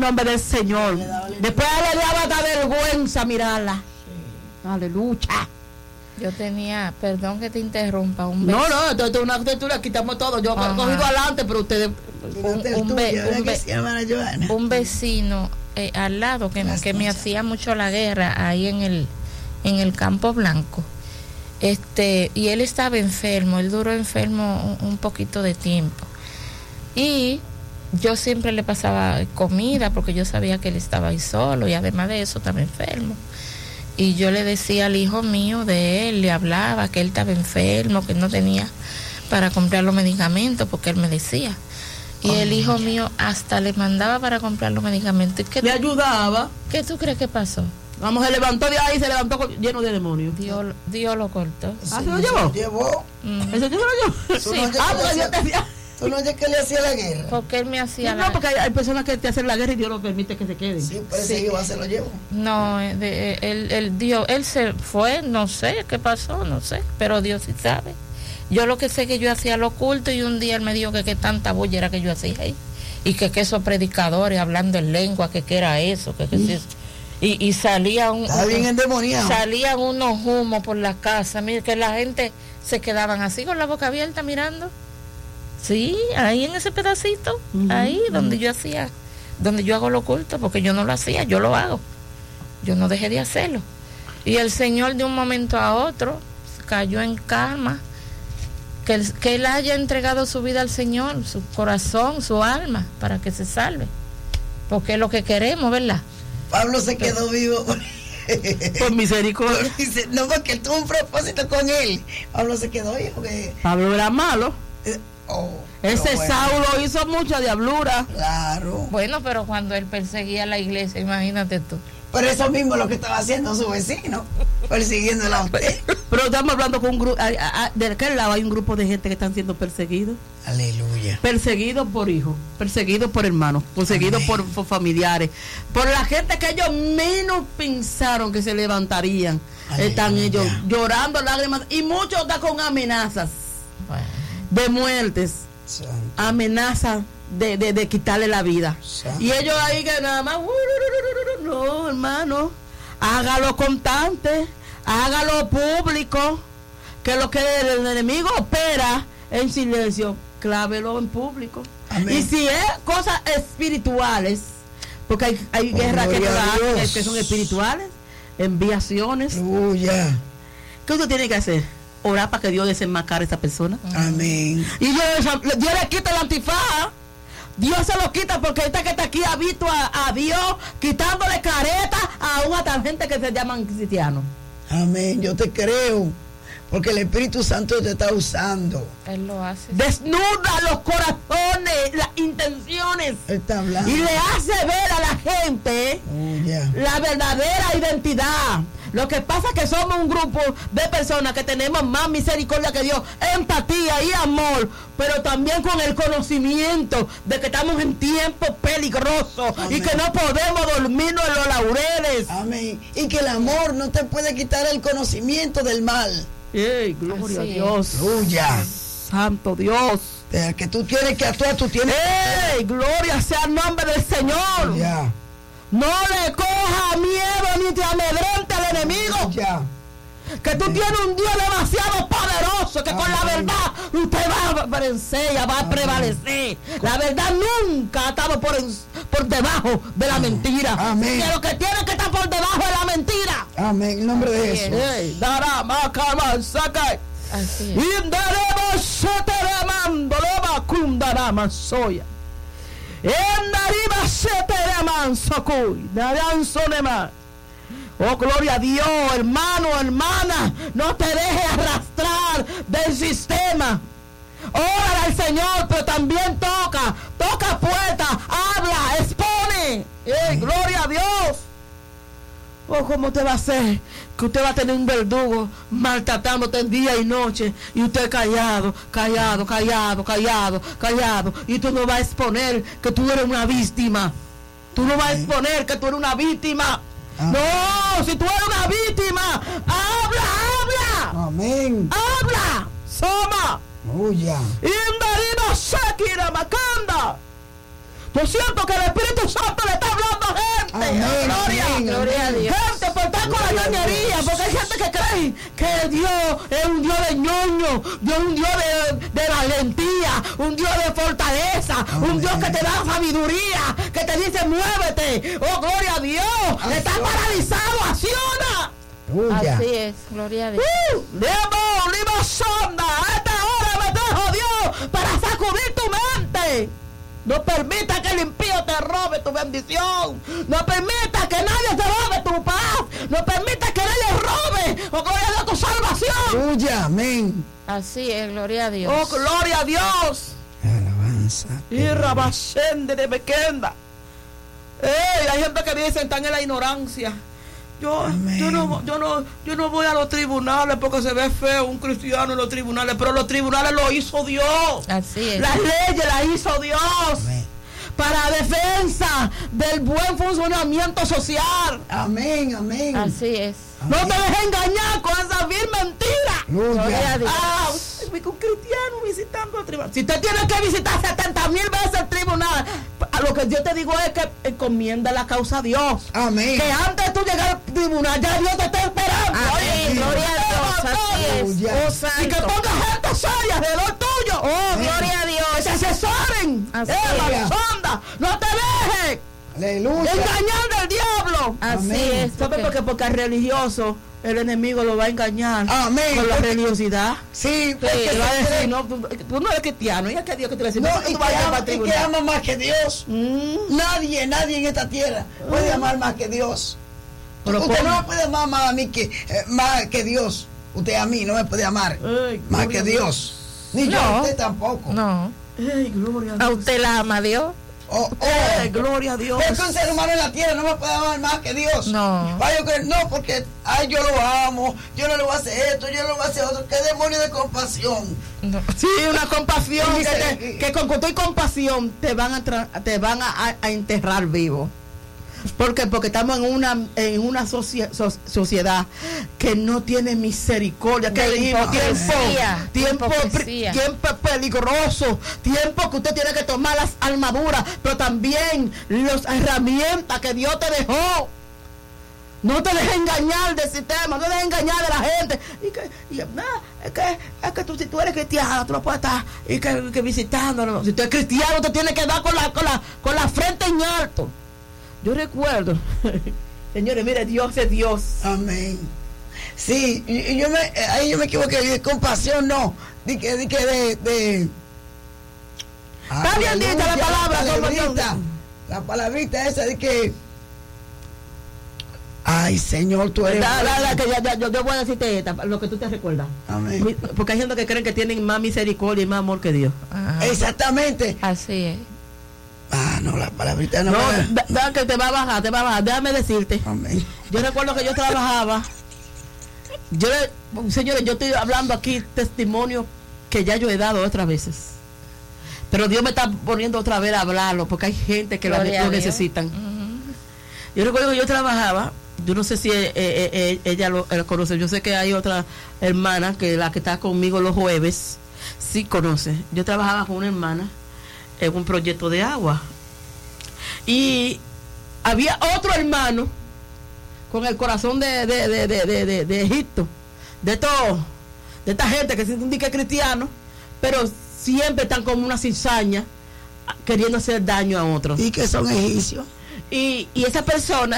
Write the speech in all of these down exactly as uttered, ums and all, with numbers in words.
nombre del Señor. Después le daba hasta vergüenza mirarla. Sí. Aleluya. Yo tenía, perdón que te interrumpa, un vecino. No, no, esto es una textura, quitamos todo. Yo he cogido adelante, pero ustedes. Un, un, ve, un, ve, un vecino eh, al lado que, que me hacía mucho la guerra ahí en el, en el Campo Blanco. Este, y él estaba enfermo, él duró enfermo un, un poquito de tiempo. Y yo siempre le pasaba comida porque yo sabía que él estaba ahí solo y además de eso estaba enfermo. Y yo le decía al hijo mío de él, le hablaba que él estaba enfermo, que no tenía para comprar los medicamentos porque él me decía. Y oh, el hijo mío hasta le mandaba para comprar los medicamentos. ¿Qué le ayudaba? ¿Qué tú crees que pasó? Vamos, se levantó de ahí, se levantó con, lleno de demonios. Dios, Dios lo cortó. ¿Ah, se lo llevó? llevó. Mm. ¿Ese Dios lo llevó? Sí. No ah, porque yo te decía. ¿Tú no oyes que le hacía la guerra? Porque él me hacía no, la No, porque hay, hay personas que te hacen la guerra y Dios no permite que se queden. Sí, parece sí. que se lo llevó. No, de, él, él, Dios, él se fue, no sé qué pasó, no sé, pero Dios sí sabe. Yo lo que sé es que yo hacía lo oculto y un día él me dijo que qué tanta bulla era que yo hacía ahí. Y que, que esos predicadores hablando en lengua, que qué era eso, que qué es eso. Y, y salía un, Está bien endemoniado. Salían unos humos por la casa, mire que la gente se quedaban así con la boca abierta mirando. Sí, ahí en ese pedacito, uh-huh, ahí donde uh-huh. yo hacía, donde yo hago lo oculto, porque yo no lo hacía, yo lo hago. Yo no dejé de hacerlo. Y el Señor de un momento a otro cayó en calma, que él, que él haya entregado su vida al Señor, su corazón, su alma, para que se salve. Porque es lo que queremos, ¿verdad? Pablo se quedó vivo por misericordia. No, porque él tuvo un propósito con él. Pablo se quedó vivo. Que... Pablo era malo. Eh, oh, Ese bueno. Saulo hizo mucha diablura. Claro. Bueno, pero cuando él perseguía a la iglesia, imagínate tú. Pero eso mismo es lo que estaba haciendo su vecino, persiguiéndola a usted. Pero estamos hablando con un grupo, de aquel lado hay un grupo de gente que están siendo perseguidos. Aleluya. Perseguidos por hijos, perseguidos por hermanos, perseguidos por, por familiares, por la gente que ellos menos pensaron que se levantarían. Aleluya. Están ellos llorando lágrimas y muchos están con amenazas, bueno, de muertes, Santo. Amenazas de, de, de quitarle la vida. Santo. Y ellos ahí que nada más, no, hermano, hágalo constante, hágalo público, que lo que el enemigo opera en silencio, clávelo en público. Amén. Y si es cosas espirituales, porque hay, hay oh, guerras que, que, que son espirituales, enviaciones. Aleluya. ¿Qué usted tiene que hacer? Orar para que Dios desenmascare a esa persona. Amén. Y Dios, Dios le quita el antifaz. Dios se lo quita porque ahorita que está aquí ha visto a, a Dios quitándole careta a una tal gente que se llaman cristianos. Amén, yo te creo, porque el Espíritu Santo te está usando. Él lo hace. Desnuda los corazones, las intenciones. Él está hablando. Y le hace ver a la gente oh, yeah. la verdadera identidad. Lo que pasa es que somos un grupo de personas que tenemos más misericordia que Dios, empatía y amor, pero también con el conocimiento de que estamos en tiempos peligrosos. Amén. Y que no podemos dormirnos en los laureles. Amén. Y que el amor no te puede quitar el conocimiento del mal. ¡Ey, gloria Así a Dios! ¡Aleluya! ¡Santo Dios! El que tú tienes que actuar, tú tienes ¡Ey, que... gloria sea el nombre del Señor! Ya. No le coja miedo ni te amedrente al enemigo. Ya. Que tú tienes un Dios demasiado poderoso, que Amén. Con la verdad usted va a vencer, va a Amén. Prevalecer. La verdad nunca ha estado por, en, por debajo de la Amén. Mentira. Amén. Que lo que tiene que estar por debajo de la mentira. Amén. En nombre de Jesús. Hey, dará, macama, saca. Así es. Y daremos seteremando, leva cundarama soya. En arriba setereman socuy, darán sonema. Oh, gloria a Dios, hermano, hermana, no te dejes arrastrar del sistema. Ora al Señor, pero también toca, toca puertas, habla, expone. Eh, gloria a Dios. Oh, ¿cómo te va a hacer? Que usted va a tener un verdugo maltratándote en día y noche y usted callado, callado, callado, callado, callado, y tú no vas a exponer que tú eres una víctima. Tú no vas a exponer que tú eres una víctima. Amén. No, si tú eres una víctima, habla, habla. Amén. Habla. Soma. Aleluya. Indarino Shakira Macanda. Yo siento que el Espíritu Santo le está hablando ay, que Dios es un Dios de ñoño, Dios es un Dios de, de valentía, un Dios de fortaleza, Amén. Un Dios que te da sabiduría, que te dice muévete, oh gloria a Dios, acción. Está paralizado, acciona. Uya. Así es, gloria a Dios. Uh, Debo, Limo Sonda, a esta hora me trajo Dios para sacudir tu mente. No permita que el impío te robe tu bendición. No permita que nadie te robe tu paz. No permita que nadie robe, oh gloria a Dios, tu salvación. Uya, amén. Así es, gloria a Dios. Oh gloria a Dios. Alabanza. Y rabasende de Bequenda. Ey, hay gente que dice están en la ignorancia. Yo, yo no, yo no, yo no voy a los tribunales porque se ve feo un cristiano en los tribunales, pero los tribunales lo hizo Dios. Así es. Las leyes las hizo Dios. Amén. Para defensa del buen funcionamiento social. Amén, amén. Así es. No te dejes engañar con esa vil mentira. Gloria a Dios. Ah, un cristiano visitando el tribunal. Si usted tiene que visitar setenta mil veces el tribunal, lo que yo te digo es que encomienda la causa a Dios. Amén. Que antes de tú llegar al tribunal, ya Dios te está esperando. Amén. Gloria a Dios. Así es. Oh, y que ponga gente seria alrededor tuyo. Oh, amén. Gloria a Dios. Que se asesoren. Así es. Sonda. No te dejes. Aleluya. Engañar del diablo. Así amén. Es. ¿Sabes por qué? Porque al religioso el enemigo lo va a engañar. Amén. Con la religiosidad. Sí, sí, que va a decir, no, tú, tú no eres cristiano, y es que Dios que te va a decir, no, no, y, tú que ama, y que ama más que Dios. Mm. Nadie, nadie en esta tierra mm. puede amar más que Dios. Pero usted ¿cómo? No me puede amar más a mí que eh, más que Dios. Usted a mí no me puede amar Ay, más que Dios. Ni no. Yo a usted tampoco. No. Ay, gloria a Dios. ¿A usted la ama Dios? Oh, oh. Ay, gloria a Dios. Porque un ser humano en la tierra no me puede amar más que Dios. No. Vaya que no, porque ay, yo lo amo, yo no le voy a hacer esto, yo no le voy a hacer otro. ¿Qué demonio de compasión? No. Sí, una compasión que, que, que con tu compasión te van a tra te van a, a enterrar vivo. ¿Por qué? Porque estamos en una en una socie so sociedad que no tiene misericordia, que tiempo, tiempo, tiempo peligroso, tiempo que usted tiene que tomar las armaduras, pero también las herramientas que Dios te dejó. No te dejes engañar del sistema, no te dejes engañar de la gente. Y que, y, nah, es que, es que tú, si tú eres cristiano, tú no puedes estar y que, que visitándolo. Si tú eres cristiano, te tienes que dar con la, con la, con la frente en alto. Yo recuerdo, señores, mire, Dios es Dios. Amén. Sí, y yo me, ahí yo me equivoqué, de compasión no, de que, de que de, de está bien dicha la palabra, la palabrita, la palabrita esa de que, ay Señor, tú eres. La, la, la, que ya, ya, yo, yo voy a decirte esta, lo que tú te recuerdas. Amén. Porque hay gente que creen que tienen más misericordia y más amor que Dios. Ajá. Exactamente. Así es. Ah, no, la palabrita no. No, da, que te va a bajar, te va a bajar. Déjame decirte. Amén. Yo recuerdo que yo trabajaba. Yo, señores, yo estoy hablando aquí testimonio que ya yo he dado otras veces. Pero Dios me está poniendo otra vez a hablarlo porque hay gente que la, lo necesitan. Uh-huh. Yo recuerdo que yo trabajaba. Yo no sé si eh, eh, ella lo, lo conoce. Yo sé que hay otra hermana que la que está conmigo los jueves. Sí conoce. Yo trabajaba con una hermana en un proyecto de agua y había otro hermano con el corazón de, de, de, de, de, de, de Egipto, de todo, de esta gente que se indica cristiano, pero siempre están como una cizaña queriendo hacer daño a otros. Y que son egipcios. Y, y esa persona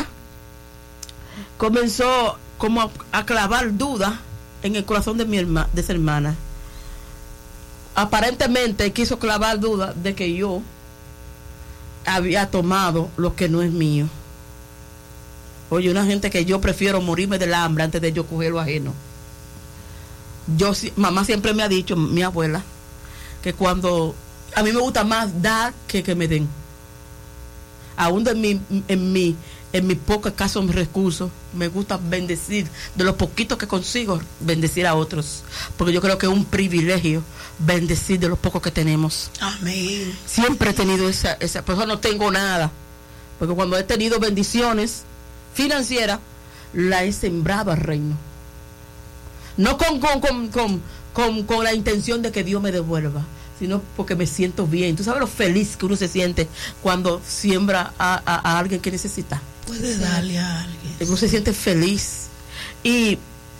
comenzó como a, a clavar dudas en el corazón de mi herma, de esa hermana. Aparentemente quiso clavar dudas de que yo había tomado lo que no es mío. Oye, una gente que yo prefiero morirme del hambre antes de yo coger lo ajeno. Yo, mamá siempre me ha dicho, mi abuela, que cuando a mí me gusta más dar que que me den. Aún en mi, en mi, en mis pocos casos recursos, me gusta bendecir de los poquitos que consigo, bendecir a otros, porque yo creo que es un privilegio bendecir de los pocos que tenemos. Amén. Siempre he tenido esa, esa, por eso no tengo nada, porque cuando he tenido bendiciones financieras, la he sembrado al reino, no con con, con, con, con, con la intención de que Dios me devuelva, sino porque me siento bien. Tú sabes lo feliz que uno se siente cuando siembra a, a, a alguien que necesita. Puede darle a alguien. Uno se siente feliz. Y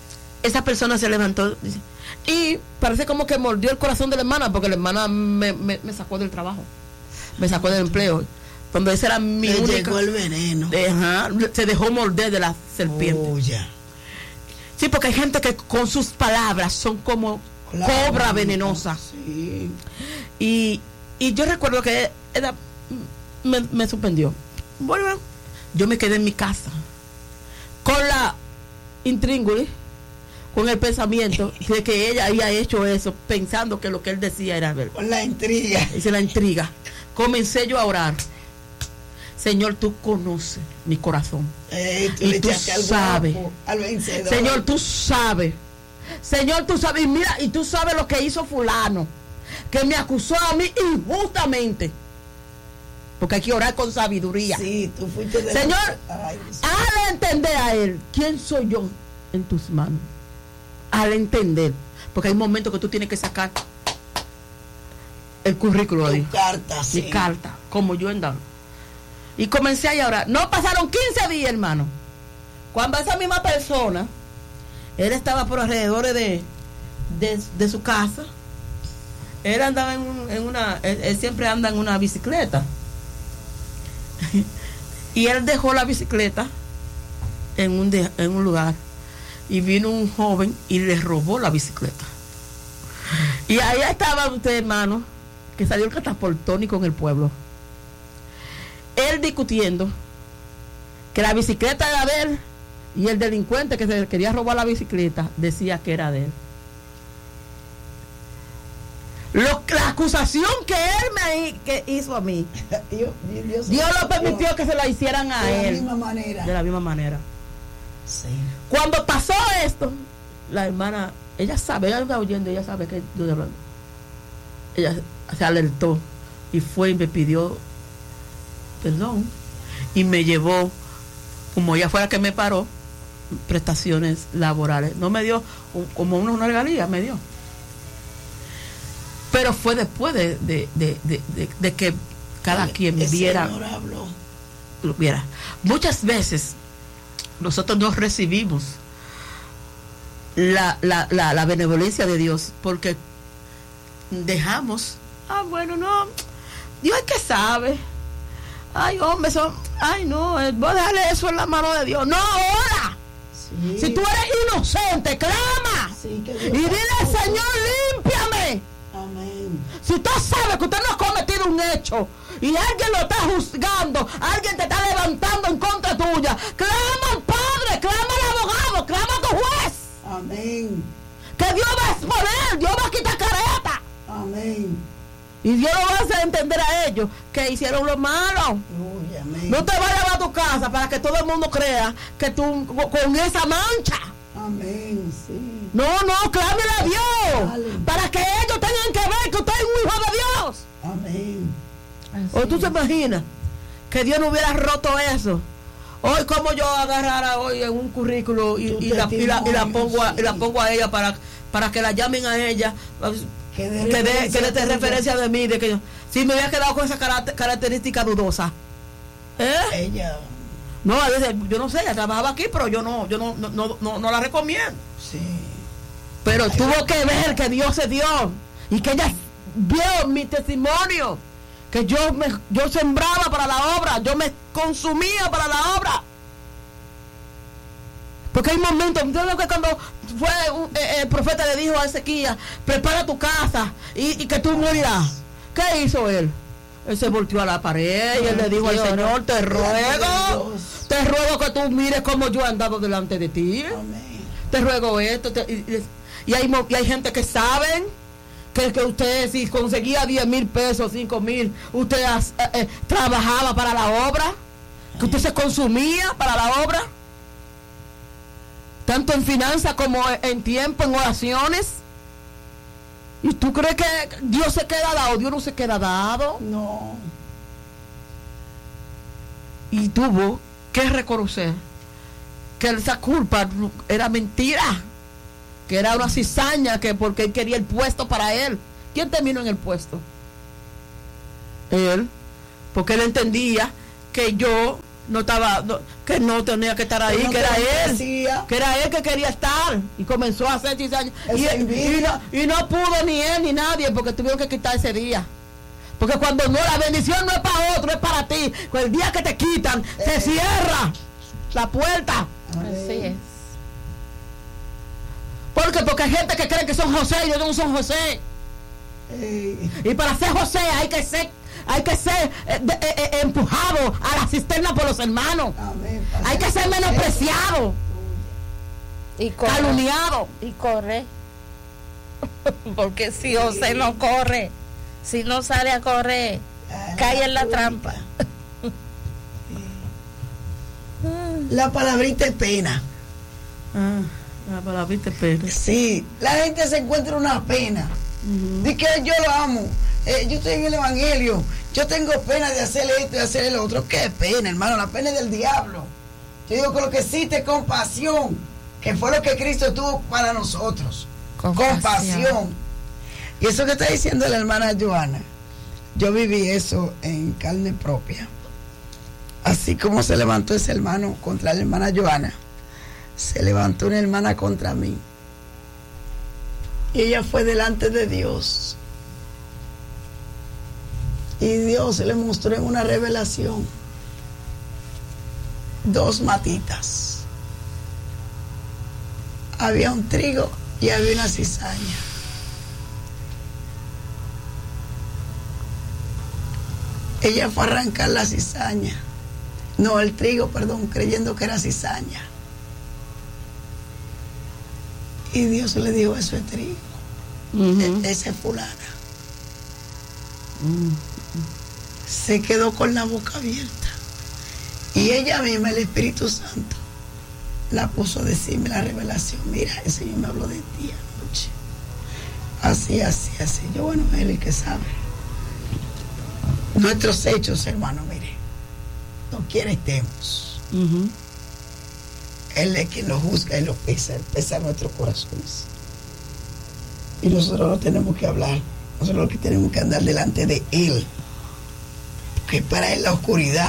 esa persona se levantó y parece como que mordió el corazón de la hermana, porque la hermana me, me, me sacó del trabajo, me sacó del empleo. Cuando esa era mi Le única. llegó el veneno. Ajá, se dejó morder de la serpiente. Oh, ya. Sí, porque hay gente que con sus palabras son como claro, cobra venenosa. Sí. Y, y yo recuerdo que era, me, me suspendió. Bueno, yo me quedé en mi casa con la intríngulis, con el pensamiento de que ella había hecho eso, pensando que lo que él decía era verdad. Con la intriga. Dice la intriga. Comencé yo a orar. Señor, tú conoces mi corazón. Eh, tú y tú sabes. Al vencedor. Señor, tú sabes. Señor, tú sabes. Y mira, y tú sabes lo que hizo fulano, que me acusó a mí injustamente. Porque hay que orar con sabiduría. Sí, tú fuiste de Señor, la... Ay, al entender a él, ¿quién soy yo en tus manos? Al entender. Porque hay momentos que tú tienes que sacar el currículo ahí. Tu carta, sí. Mi carta, como yo andaba. Y comencé a orar. No pasaron quince días, hermano, cuando esa misma persona, él estaba por alrededor de, de, de su casa. Él andaba en, un, en una, él, él siempre anda en una bicicleta. Y él dejó la bicicleta en un, de, en un lugar. Y vino un joven y le robó la bicicleta. Y ahí estaba usted, hermano, que salió el catapultónico en el pueblo. Él discutiendo que la bicicleta era de él, y el delincuente que se quería robar la bicicleta decía que era de él. Lo, la acusación que él me que hizo a mí, Dios, Dios, Dios lo permitió Dios, que se la hicieran a de él. De la misma manera. De la misma manera. Sí. Cuando pasó esto, la hermana, ella sabe, ella está oyendo, ella sabe que yo estoy hablando. Ella se alertó y fue y me pidió perdón y me llevó, como ella fue la que me paró, prestaciones laborales. No me dio un, como una, una regalía, me dio. Pero fue después de, de, de, de, de, de que cada quien viera, viera. Muchas veces nosotros no recibimos la, la, la, la benevolencia de Dios porque dejamos, ah, bueno, no, Dios es que sabe. Ay, hombre, son, ay, no, voy a dejarle eso en la mano de Dios. No, ahora. Sí. Si tú eres inocente, clama. Sí, y dile, Señor, límpiame. Amén. Si usted sabe que usted no ha cometido un hecho y alguien lo está juzgando, alguien te está levantando en contra tuya, clama al Padre, clama al abogado, clama a tu juez. Amén. Que Dios va a exponer, Dios va a quitar careta. Amén. Y Dios lo va a hacer entender a ellos que hicieron lo malo. Uy, amén. No te vayas a tu casa para que todo el mundo crea que tú con esa mancha. Amén, sí. No, no, clámele a Dios. Dale. Para que ellos tengan que ver que usted es un hijo de Dios. Amén. Así. ¿O tú te imaginas que Dios no hubiera roto eso? Hoy como yo agarrara hoy en un currículo y, y, la, y, la, y, la pongo a, sí. y la pongo a ella para, para que la llamen a ella. Que dé que de, que de referencia de mí, de que yo, si me había quedado con esa característica dudosa. ¿Eh? Ella. No, yo no sé, ella trabajaba aquí, pero yo no, yo no, no, no, no, no la recomiendo. Sí. Pero Ay, tuvo que ver que Dios se dio y que ella vio mi testimonio, que yo me, yo sembraba para la obra, yo me consumía para la obra. Porque hay momentos, ¿entiendes que cuando fue eh, el profeta le dijo a Ezequías, prepara tu casa y, y que tú morirás? ¿Qué hizo él? Él se volteó a la pared y él le dijo al Señor, te ruego, te ruego que tú mires cómo yo he andado delante de ti. Amén. Te ruego esto. Te, y, y, hay, y hay gente que saben que, que usted si conseguía diez mil pesos, cinco mil, usted eh, eh, trabajaba para la obra, que usted se consumía para la obra. Tanto en finanzas como en tiempo, en oraciones. ¿Y tú crees que Dios se queda dado? Dios no se queda dado. No. Y tuvo que reconocer que esa culpa era mentira, que era una cizaña, que porque él quería el puesto para él. ¿Quién terminó en el puesto? Él. Porque él entendía que yo no estaba, no, que no tenía que estar ahí, no que era él, decía. que era él que quería estar, y comenzó a hacer cizaña, y, y, no, y no pudo ni él ni nadie, porque tuvieron que quitar ese día. Porque cuando no, la bendición no es para otro, es para ti. El día que te quitan, eh. se cierra la puerta. Así es. ¿Por qué? Porque hay gente que cree que son José y ellos no son José. Eh. Y para ser José hay que ser, hay que ser eh, de, eh, eh, empujado a la cisterna por los hermanos. Amén. Hay que ser menospreciado y corre, calumniado. Y corre. Porque si José no corre, si no sale a correr, cae en la trampa. La palabrita es pena. Ah, la palabrita es pena. Sí, la gente se encuentra una pena. Uh-huh. Dice que yo lo amo. Eh, yo estoy en el evangelio. Yo tengo pena de hacer esto y hacer el otro. ¿Qué pena, hermano? La pena es del diablo. Yo digo que lo que existe es compasión, que fue lo que Cristo tuvo para nosotros. Compasión. compasión. Y eso que está diciendo la hermana Joana, yo viví eso en carne propia. Así como se levantó ese hermano contra la hermana Joana, se levantó una hermana contra mí. Y ella fue delante de Dios. Y Dios le mostró en una revelación dos matitas. Había un trigo y había una cizaña. Ella fue a arrancar la cizaña. No, el trigo, perdón, creyendo que era cizaña. Y Dios le dijo, eso es trigo. Uh-huh. E- esa es fulana. Uh-huh. Se quedó con la boca abierta. Y ella misma, el Espíritu Santo, la puso a decirme la revelación. Mira, el Señor me habló de ti anoche. Así, así, así. Yo, bueno, él es el que sabe. Nuestros hechos, hermano, mire, no quiere estemos. Uh-huh. Él es quien lo juzga y lo pesa, él pesa nuestros corazones. Y nosotros no tenemos que hablar, nosotros lo que tenemos que andar delante de Él. Porque para Él la oscuridad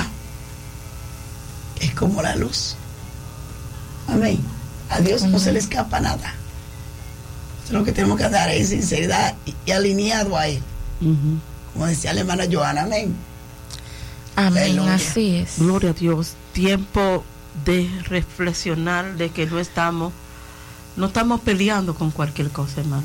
es como la luz. Amén. A Dios uh-huh. no se le escapa nada. Nosotros lo que tenemos que andar es en sinceridad y, y alineado a Él. Uh-huh. Como decía la hermana Joana, amén. Amén, así es. Gloria a Dios. Tiempo de reflexionar de que no estamos, no estamos peleando con cualquier cosa, hermano.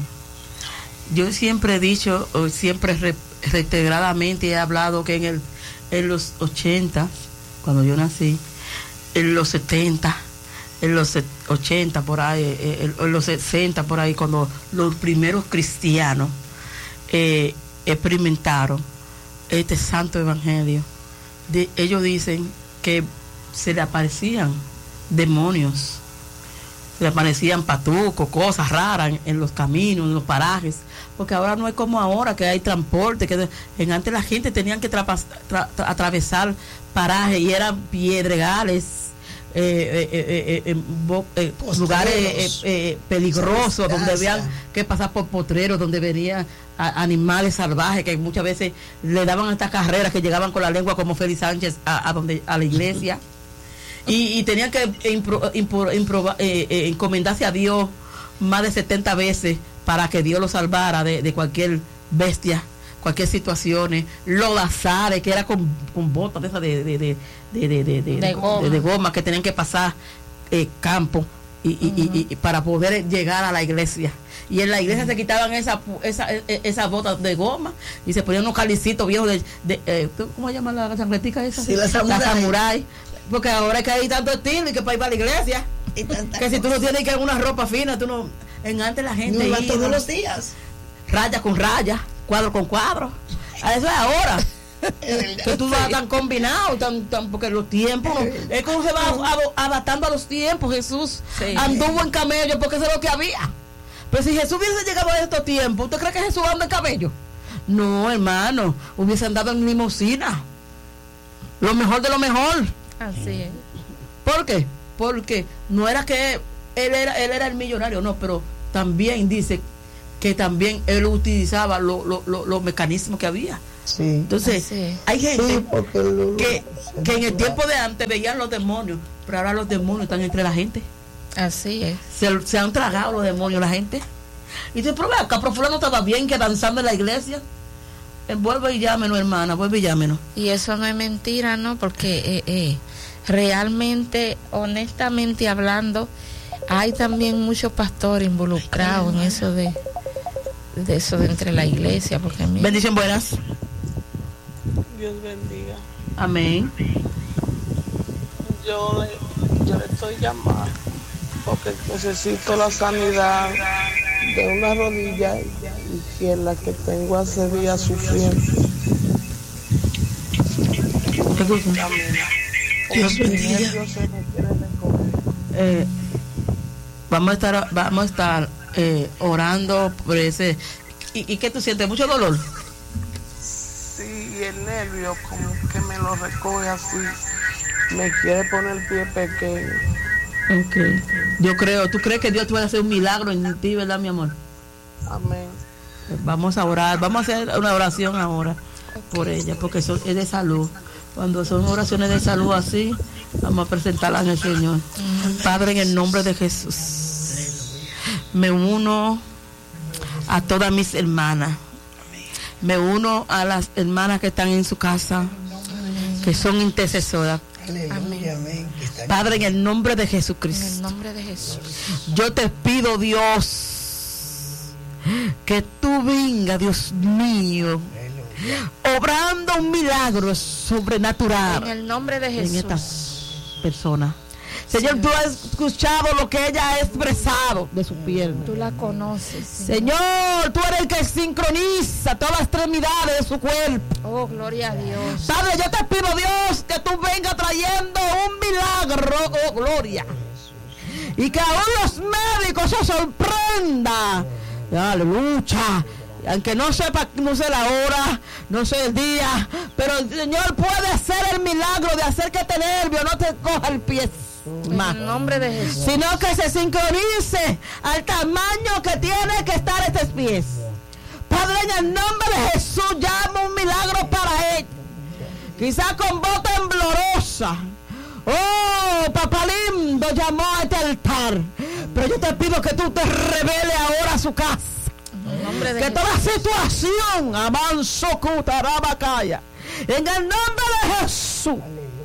Yo siempre he dicho, o siempre re, reiteradamente he hablado que en el en los ochenta, cuando yo nací, en los setenta, en los ochenta por ahí, en, en los sesenta por ahí, cuando los primeros cristianos eh, experimentaron este santo evangelio, de, ellos dicen que se le aparecían demonios, se le aparecían patucos, cosas raras en, en los caminos, en los parajes, porque ahora no es como ahora que hay transporte, que en antes la gente tenían que tra, tra, tra, atravesar parajes y eran piedregales, eh, eh, eh, eh, eh, lugares eh, eh, peligrosos, donde habían que pasar por potreros, donde venían a, animales salvajes que muchas veces le daban estas carreras que llegaban con la lengua como Félix Sánchez a, a donde a la iglesia y, y tenían que impro, impro, impro, eh, eh, encomendarse a Dios más de setenta veces para que Dios los salvara de, de cualquier bestia, cualquier situación. Los lazares, que era con, con botas de esas de, de, de, de, de, de, de, de, goma. de, de goma, que tenían que pasar eh, campo y, uh-huh. y, y, y para poder llegar a la iglesia. Y en la iglesia uh-huh. se quitaban esas esa, esa botas de goma y se ponían unos calicitos viejos de, de eh, ¿cómo se llama la chancletica esa? Sí, la samurai. La samurai. Porque ahora es que hay tanto estilo y que para ir para la iglesia. Y que cosa. Si tú no tienes que una ropa fina, tú no. En antes la gente. No iba iba todos los días. Raya con raya, cuadro con cuadro. A eso es ahora. Que tú vas tan combinado, tan, tan, porque los tiempos, no, es como se va a, a, adaptando a los tiempos. Jesús sí. anduvo en camello porque eso es lo que había. Pero si Jesús hubiese llegado a estos tiempos, ¿usted cree que Jesús anda en camello? No, hermano, hubiese andado en limusina. Lo mejor de lo mejor. Así es. ¿Por qué? Porque no era que él era, él era el millonario, no, pero también dice que también él utilizaba lo, lo, lo, los mecanismos que había Sí. Entonces, sí. hay gente Sí, porque lo- que, lo- que en el tiempo de antes veían los demonios, pero ahora los demonios están entre la gente. Así es. Se, se han tragado los demonios la gente. Y dice, pero acá, pero fulano estaba bien que danzando en la iglesia. Eh, vuelve y llámenos, hermana, vuelve y llámenos. Y eso no es mentira, ¿no? Porque eh, eh, realmente, honestamente hablando, hay también muchos pastores involucrados en eso de, de eso de entre la iglesia. Porque mira, Bendición, buenas. Dios bendiga. Amén. Yo le, yo le estoy llamando porque necesito la sanidad de una rodilla izquierda que tengo hace días sufriendo. ¿Qué cosa? Camina. Dios Como que bendiga. el nervio se me quiere recoger. Eh, vamos a estar, vamos a estar eh, orando por ese. ¿Y, ¿Y qué tú sientes? ¿Mucho dolor? Sí, y el nervio como que me lo recoge así. Me quiere poner el pie pequeño. Ok. Yo creo, ¿tú crees que Dios te va a hacer un milagro en ti, verdad, mi amor? Amén. Vamos a orar, vamos a hacer una oración ahora por ella, porque eso es de salud. Cuando son oraciones de salud así, vamos a presentarla al Señor. Padre, en el nombre de Jesús, me uno a todas mis hermanas. Me uno a las hermanas que están en su casa, que son intercesoras. Aleluya, amén. Que está- Padre, en el nombre de en Jesucristo, el nombre de Jesús. yo te pido, Dios, que tú venga, Dios mío, Aleluya. obrando un milagro En sobrenatural el nombre de en Jesús. esta persona. Señor, tú has escuchado lo que ella ha expresado de su pierna. Tú la conoces. Señor. Señor, tú eres el que sincroniza todas las extremidades de su cuerpo. Oh, gloria a Dios. Padre, yo te pido, Dios, que tú vengas trayendo un milagro, oh gloria. Y que aún los médicos se sorprendan. Aleluya. Aunque no sepa, no sé la hora, no sé el día, pero el Señor puede hacer el milagro de hacer que este nervio no te coja el pie más, En el nombre de Jesús. sino que se sincronice al tamaño que tiene que estar estos pies. Padre, en el nombre de Jesús, llama un milagro para él. Quizá con voz temblorosa. Oh, papá lindo llamó a este altar. Pero yo te pido que tú te reveles ahora a su casa. En el nombre de Que Jesús. toda situación, amanso cutarabacaya, en el nombre de Jesús.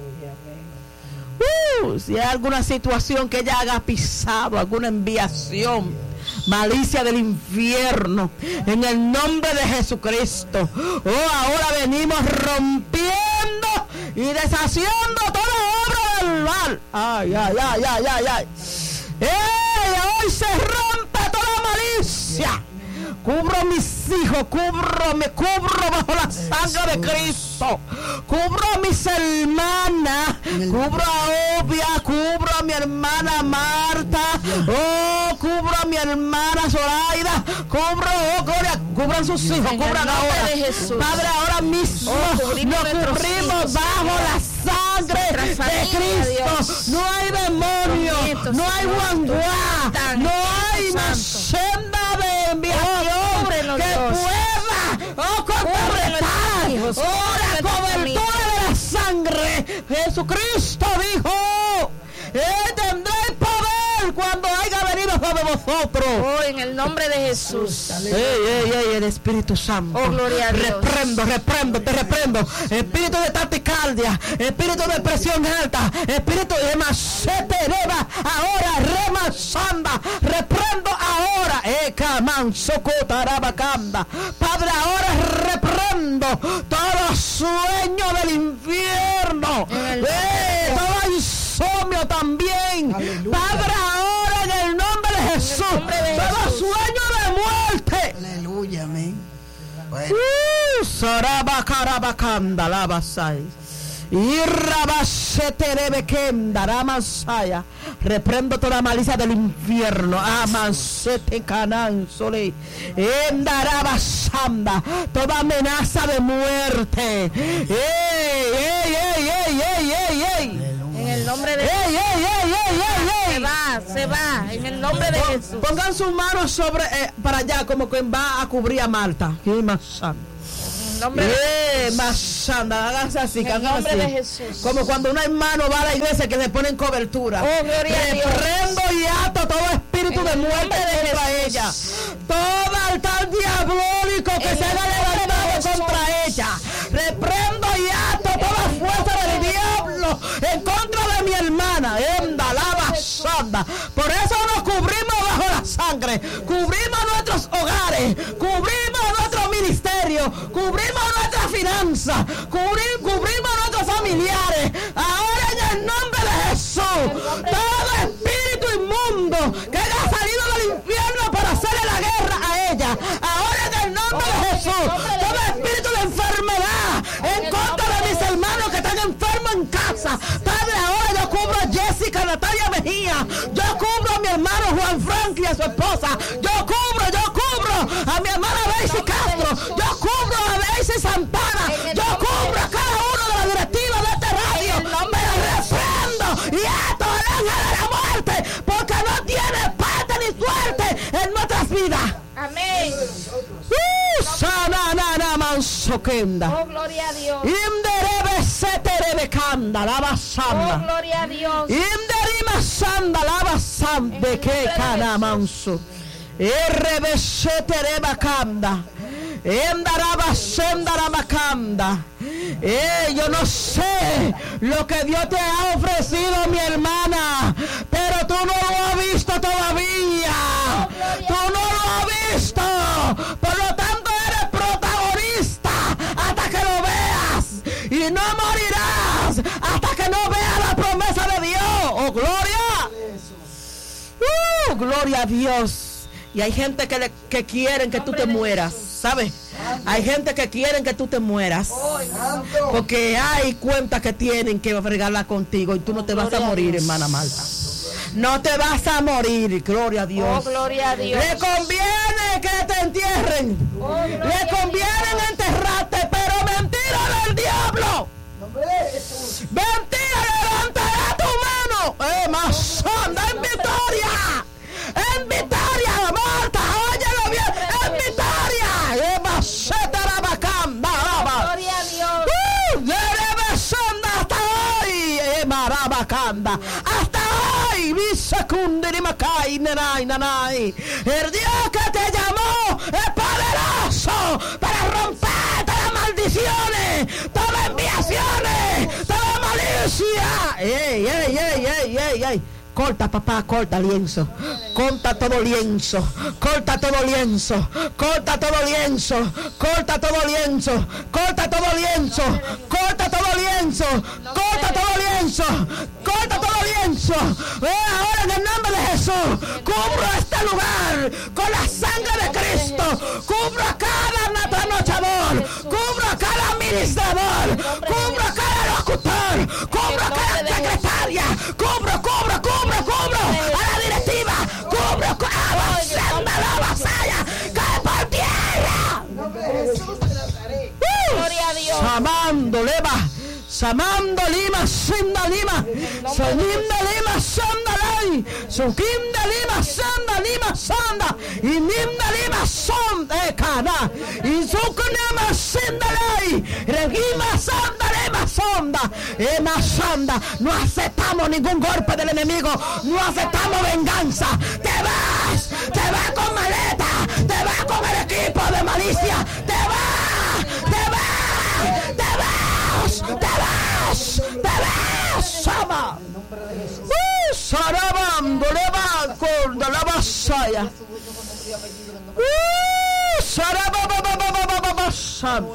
Uh, si hay alguna situación que ella haga pisado, alguna enviación, malicia del infierno, en el nombre de Jesucristo. Oh, ahora venimos rompiendo y deshaciendo toda obra del mal. Ay, ay, ay, ay, ay, ay. ¡Ey! Hoy se rompe toda malicia. Cubro a mis hijos, cubro, me cubro bajo la sangre de Cristo. Cubro a mis hermanas, cubro a Obia, cubro a mi hermana Marta, oh, cubro a mi hermana Zoraida, cubro, oh, gloria, cubran sus hijos, En el cubran nombre ahora. de Jesús. Padre, ahora mismo Oh, cubrimos nos nuestros cubrimos hijos, bajo Señor. la sangre Nuestra de familia, Cristo. Dios. No hay demonio, Los nietos, no hay Señor. guanguá, Tan no hay santo. senda de enviación cúbrenos, que Dios. pueda, oh, contrarrestar, hijos, oh, la cúbrenos, cobertura de la sangre. Jesucristo dijo, Él tendrá el poder cuando haya venido sobre vosotros. Oh, en el nombre de Jesús. Ey, ey, ey, el Espíritu Santo. Oh, gloria a Dios. Reprendo, reprendo, te reprendo. Espíritu de taquicardia, espíritu de presión alta, espíritu de macete, reba, ahora remasanda, reprendo ahora. Eka mansocotarabacanda. Padre, ahora reprendo todo sueño del infierno. En el- Eh, todo insomnio también. Aleluya. Padre, ahora en el nombre de Jesús, nombre de todo Jesús. sueño de muerte. Aleluya, amén. Bueno, Uh, Sarabacarabacanda, labasai. Irrabaseterebekenda, ramasaya. Reprendo toda malicia del infierno. Amansete canan sole. Endarabasanda. Toda amenaza de muerte. Ey, ey, ey, ey, ey, ey, ey. En el nombre de Ey, ey, ey, ey, ey, Se ey. va, se va. En el nombre de Jesús. Pongan sus manos sobre eh, para allá, como quien va a cubrir a Marta. Qué más santo. En nombre de Eh, Masanda, háganse así, En háganse nombre así. de Jesús. Como cuando un hermano va a la iglesia que se pone en cobertura. Oh, gloria a Dios. Reprendo y ato todo espíritu En de el muerte nombre de contra Jesús. ella. Todo altar diabólico que En se el haya nombre de levantado Jesús. contra ella. Reprendo y ato toda fuerza del diablo en contra de mi hermana. Enda, lava, sanda. Por eso nos cubrimos bajo la sangre. Cubrimos nuestros hogares. Cubrimos nuestro ministerio. Cubrimos nuestras finanzas. Cubri- cubrimos nuestros familiares. Ahora en el nombre de Jesús. Todo espíritu inmundo que haya salido del infierno para hacerle la guerra a ella. Ahora en el nombre de Jesús. Todo espíritu de enfermedad en contra de mis hermanos que están enfermos en casa. Padre, ahora yo cubro a Jessica, Natalia Mejía. Yo cubro a mi hermano Juan Frank y a su esposa. Yo cubro, yo cubro a mi hermana Daisy Castro. Yo cubro a Daisy Santana. Yo cubro a cada uno de la directiva de este radio. Me reprendo y ato al ángel de la muerte porque no tiene parte ni suerte en nuestras vidas. Amén. Uh, sana, na, na, mansokenda. Oh, gloria a Dios. Imderebe seterebe kanda, lava Oh, sanda. gloria a Dios. Imderima sanda, lava sande que kana manso. Erebe seterebe kanda. Endaraba sendaraba kanda. Eh, yo no sé lo que Dios te ha ofrecido, mi hermana, pero tú no lo has visto todavía. Tú no lo has visto. Por lo tanto, eres protagonista hasta que lo veas. Y no morirás hasta que no veas la promesa de Dios. ¡Oh, gloria! ¡Uh, gloria a Dios! Y hay gente que, le, que quieren que tú te mueras, ¿sabes? Hay gente que quieren que tú te mueras. Porque hay cuentas que tienen que fregarla contigo y tú no te vas a morir, hermana Marta. No te vas a morir, gloria a Oh, Dios. gloria a Dios. Le conviene que te entierren. Le conviene enterrarte, pero mentira del diablo. Mentira, levantará tu mano. Eh, más anda en victoria. En victoria, Marta, óyelo bien. En victoria. Eh, más la bacanda. Gloria a Dios. Uh, debe sonda hasta hoy. Eh, marabacanda. Hasta hoy. Bisecundiri macay, nanay, nanay. El Dios que te llamó es poderoso para romper todas las maldiciones, todas las enviaciones, toda malicia. Ey, ey, ey, ey, ey, ey. Corta, papá, corta lienzo. Corta todo lienzo. Corta todo lienzo. Corta todo lienzo. Corta todo lienzo. Corta todo lienzo. Corta todo lienzo. Corta todo lienzo. Corta todo lienzo. Eh, ahora en el nombre de Jesús, cubro este lugar con la sangre de Cristo. Cubro a cada trasnochador. Cubro a cada administrador. Cubro a cada locutor. Cubro a cada secretaria. Cubro, cubro, cubro. Cubro a la directiva, cubro avanzando la vasalla, cae por tierra. Gloria a Dios. Samando leva, Samando lima, Sinda lima, Salinda lima, Sanda lay, Sukinda lima, Sanda lima, Sanda, y Nimda lima, Sonda, Cana, y Sukunema, Sinda lay, Regima, Sanda lima, Sonda, Ema Sanda. No aceptamos ningún golpe del enemigo, no aceptamos venganza. Te vas, te vas con maleta, te vas con el equipo de malicia, te vas, te vas, te vas, te vas, te vas, Sama. Uh, Sarabando, leva con la vasalla. Uh, Sarababa, Sam.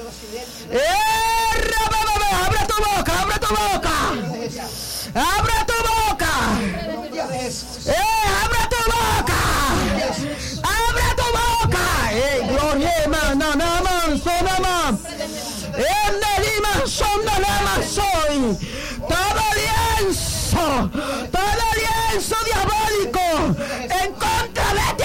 Eh, abre tu boca, abre tu boca. Abre tu boca. Eh, abre tu boca. Abre tu boca. Eh, gloria, man, na, na, man, sona, man. En el iman, sona, na, man, soy. Todo lienzo, todo lienzo diabólico en contra de este